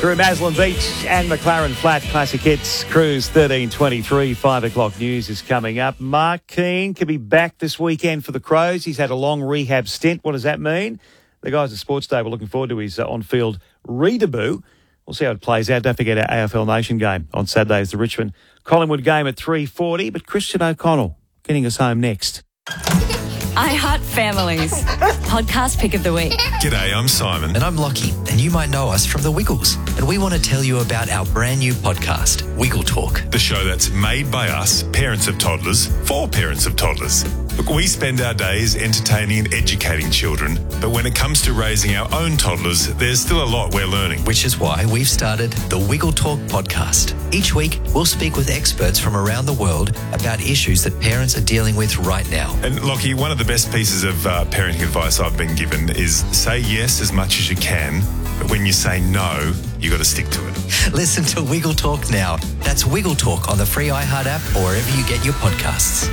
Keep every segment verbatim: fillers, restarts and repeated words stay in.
through Maslin Beach and McLaren Flat. Classic Hits Cruise thirteen twenty-three. Five o'clock news is coming up. Mark Keane could be back this weekend for the Crows. He's had a long rehab stint. What does that mean? The guys at Sports Day were looking forward to his uh, on-field re-debut. We'll see how it plays out. Don't forget our A F L Nation game on Saturday is the Richmond Collingwood game at three forty. But Christian O'Connell getting us home next. I Heart Families. Podcast pick of the week. G'day, I'm Simon. And I'm Lockie, and you might know us from The Wiggles. And we want to tell you about our brand new podcast, Wiggle Talk. The show that's made by us, parents of toddlers, for parents of toddlers. Look, we spend our days entertaining and educating children, but when it comes to raising our own toddlers, there's still a lot we're learning. Which is why we've started the Wiggle Talk podcast. Each week, we'll speak with experts from around the world about issues that parents are dealing with right now. And Lockie, one of the best pieces of uh, parenting advice I've been given is say yes as much as you can, but when you say no, you got to stick to it. Listen to Wiggle Talk now. That's Wiggle Talk on the free iHeart app or wherever you get your podcasts.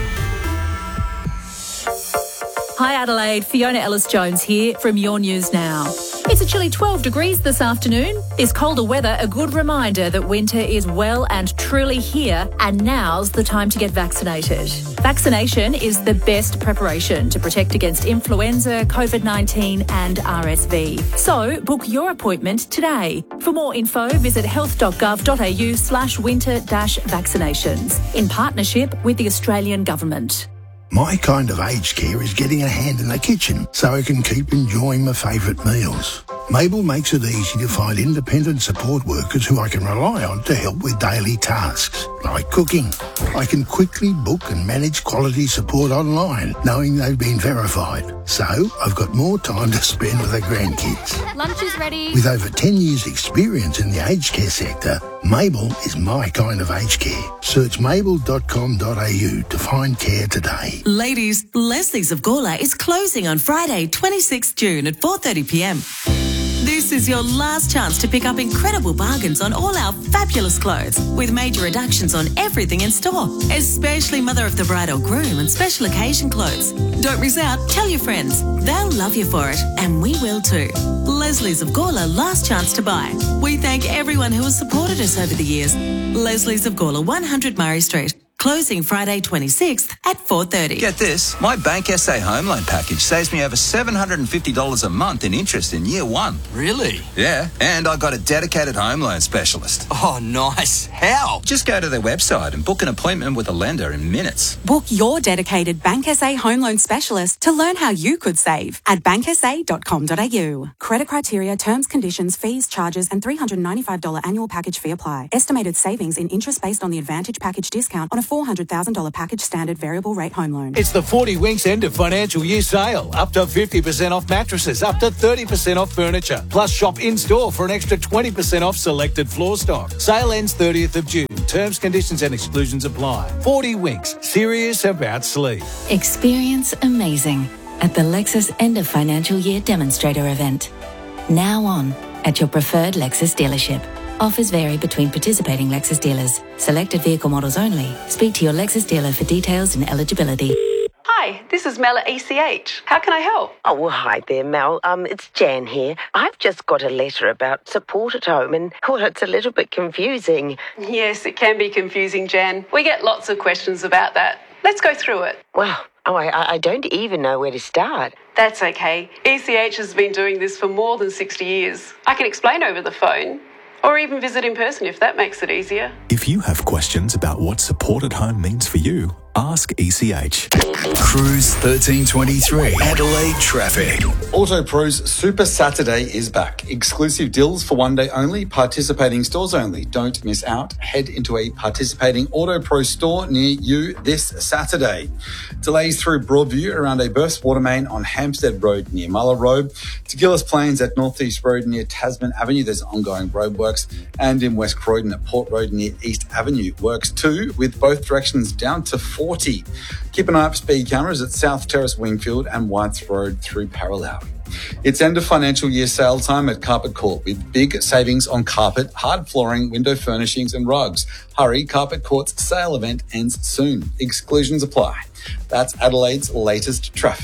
Hi Adelaide, Fiona Ellis-Jones here from Your News Now. It's a chilly twelve degrees this afternoon. This colder weather, a good reminder that winter is well and truly here, and now's the time to get vaccinated. Vaccination is the best preparation to protect against influenza, COVID nineteen and R S V. So book your appointment today. For more info, visit health.gov.au slash winter dash vaccinations in partnership with the Australian Government. My kind of aged care is getting a hand in the kitchen so I can keep enjoying my favourite meals. Mabel makes it easy to find independent support workers who I can rely on to help with daily tasks, like cooking. I can quickly book and manage quality support online, knowing they've been verified. So I've got more time to spend with the grandkids. Lunch is ready. With over ten years experience in the aged care sector, Mabel is my kind of aged care. Search mabel dot com dot a u to find care today. Ladies, Leslie's of Gawler is closing on Friday, twenty-sixth of June at four thirty p m. This is your last chance to pick up incredible bargains on all our fabulous clothes with major reductions on everything in store, especially mother of the bride or groom and special occasion clothes. Don't miss out. Tell your friends. They'll love you for it, and we will too. Leslie's of Gawler, last chance to buy. We thank everyone who has supported us over the years. Leslie's of Gawler, one hundred Murray Street. Closing Friday twenty-sixth at four thirty. Get this, my Bank S A home loan package saves me over seven hundred fifty dollars a month in interest in year one. Really? Yeah, and I got a dedicated home loan specialist. Oh, nice. How? Just go to their website and book an appointment with a lender in minutes. Book your dedicated Bank S A home loan specialist to learn how you could save at bank s a dot com dot a u. Credit criteria, terms, conditions, fees, charges and three hundred ninety-five dollars annual package fee apply. Estimated savings in interest based on the Advantage package discount on a four hundred thousand dollars package standard variable rate home loan. It's the forty Winks end of financial year sale. Up to fifty percent off mattresses, up to thirty percent off furniture. Plus shop in-store for an extra twenty percent off selected floor stock. Sale ends thirtieth of June. Terms, conditions and exclusions apply. forty Winks. Serious about sleep. Experience amazing at the Lexus end of financial year demonstrator event. Now on at your preferred Lexus dealership. Offers vary between participating Lexus dealers. Selected vehicle models only. Speak to your Lexus dealer for details and eligibility. Hi, this is Mel at E C H. How can I help? Oh, well, hi there, Mel. Um, it's Jan here. I've just got a letter about support at home and, well, it's a little bit confusing. Yes, it can be confusing, Jan. We get lots of questions about that. Let's go through it. Well, oh, I, I don't even know where to start. That's okay. E C H has been doing this for more than sixty years. I can explain over the phone. Or even visit in person if that makes it easier. If you have questions about what support at home means for you, ask E C H. Cruise thirteen twenty-three. Adelaide traffic. AutoPro's Super Saturday is back. Exclusive deals for one day only, participating stores only. Don't miss out. Head into a participating AutoPro store near you this Saturday. Delays through Broadview around a burst water main on Hampstead Road near Muller Road. To Gillis Plains at North East Road near Tasman Avenue, there's ongoing roadworks. And in West Croydon at Port Road near East Avenue, works too, with both directions down to forty. Keep an eye out for speed cameras at South Terrace Wingfield and Whites Road through Parallel. It's end of financial year sale time at Carpet Court with big savings on carpet, hard flooring, window furnishings and rugs. Hurry, Carpet Court's sale event ends soon. Exclusions apply. That's Adelaide's latest traffic.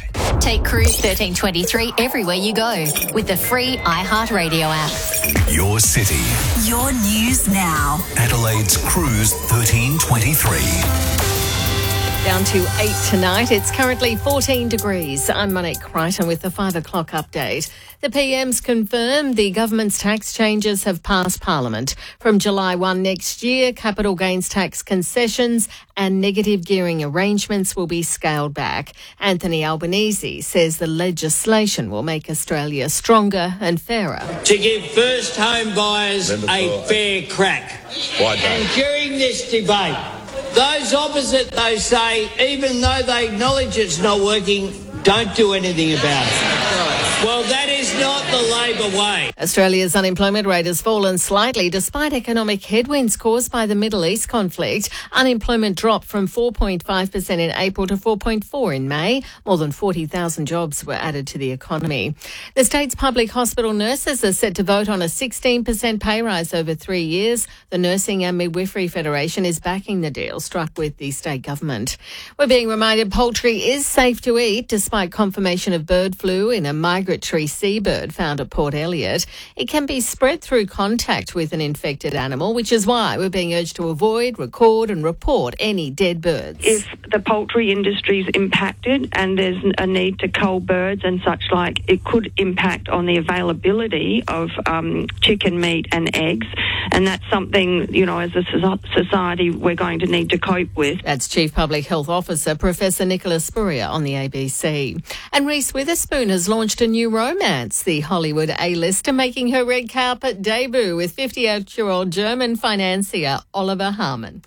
Take Cruise thirteen twenty-three everywhere you go with the free iHeartRadio app. Your city. Your news now. Adelaide's Cruise thirteen twenty-three. Down to eight tonight. It's currently fourteen degrees. I'm Monique Crichton with the five o'clock update. The P M's confirmed the government's tax changes have passed Parliament. From July first next year, capital gains tax concessions and negative gearing arrangements will be scaled back. Anthony Albanese says the legislation will make Australia stronger and fairer. To give first home buyers a fair crack. And during this debate, those opposite, though, say, even though they acknowledge it's not working, don't do anything about it. Well, that is not the Labor way. Australia's unemployment rate has fallen slightly despite economic headwinds caused by the Middle East conflict. Unemployment dropped from four point five percent in April to four point four percent in May. More than forty thousand jobs were added to the economy. The state's public hospital nurses are set to vote on a sixteen percent pay rise over three years. The Nursing and Midwifery Federation is backing the deal struck with the state government. We're being reminded poultry is safe to eat despite confirmation of bird flu in a migratory seabird found at Port Elliot. It can be spread through contact with an infected animal, which is why we're being urged to avoid, record and report any dead birds. If the poultry industry is impacted and there's a need to cull birds and such like, it could impact on the availability of um, chicken meat and eggs. And that's something, you know, as a society we're going to need to cope with. That's Chief Public Health Officer Professor Nicholas Spurrier on the A B C. And Reese Witherspoon has launched a new romance. The Hollywood A-lister making her red carpet debut with fifty-eight-year-old German financier Oliver Harman.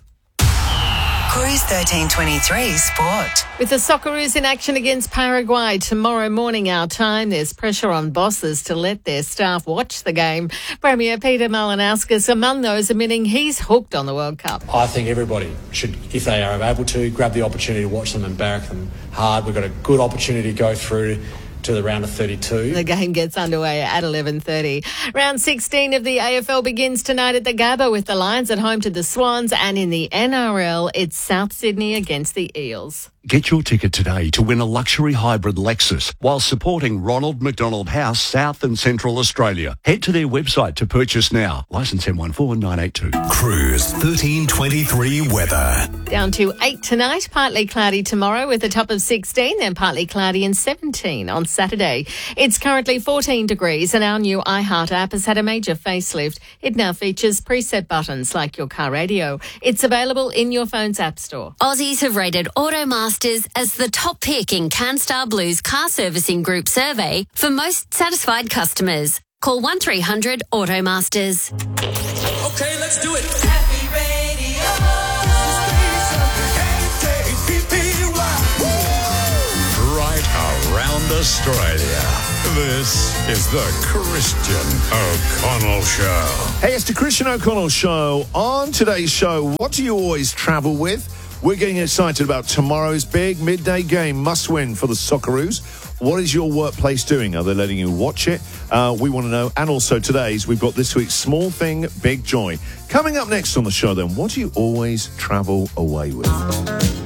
Cruise thirteen twenty-three Sport. With the Socceroos in action against Paraguay tomorrow morning our time, there's pressure on bosses to let their staff watch the game. Premier Peter Malinauskas among those admitting he's hooked on the World Cup. I think everybody should, if they are able to, grab the opportunity to watch them and back them hard. We've got a good opportunity to go through to the round of thirty-two. The game gets underway at eleven thirty. Round sixteen of the A F L begins tonight at the Gabba with the Lions at home to the Swans, and in the N R L, it's South Sydney against the Eels. Get your ticket today to win a luxury hybrid Lexus while supporting Ronald McDonald House, South and Central Australia. Head to their website to purchase now. Licence M one four nine eight two. Cruise thirteen twenty-three weather. Down to eight tonight, partly cloudy tomorrow with a top of sixteen, then partly cloudy and seventeen on Saturday. It's currently fourteen degrees and our new iHeart app has had a major facelift. It now features preset buttons like your car radio. It's available in your phone's app store. Aussies have rated Automasters as the top pick in CanStar Blue's car servicing group survey for most satisfied customers. Call one three hundred Automasters. Okay, let's do it. Happy Radio. Right around Australia. This is the Christian O'Connell Show. Hey, it's the Christian O'Connell Show. On today's show, what do you always travel with? We're getting excited about tomorrow's big midday game, must-win for the Socceroos. What is your workplace doing? Are they letting you watch it? Uh, we want to know. And also today's, we've got this week's Small Thing, Big Joy. Coming up next on the show, then, what do you always travel away with?